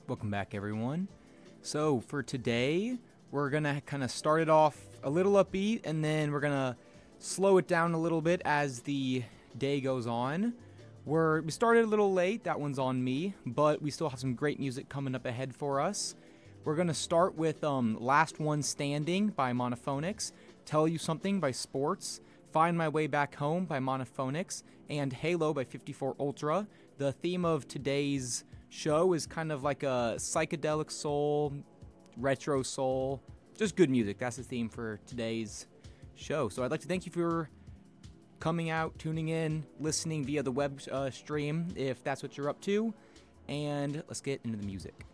Welcome back, everyone. So, for today, we're going to kind of start it off a little upbeat, and then we're going to slow it down a little bit as the day goes on. We started a little late, that one's on me, but we still have some great music coming up ahead for us. We're going to start with Last One Standing by Monophonics, Tell You Something by Sports, Find My Way Back Home by Monophonics, and Halo by 54 Ultra. The theme of today's show is kind of like a psychedelic soul, retro soul, just good music. That's the theme for today's show. So I'd like to thank you for coming out, tuning in, listening via the web stream, if that's what you're up to, and let's get into the music.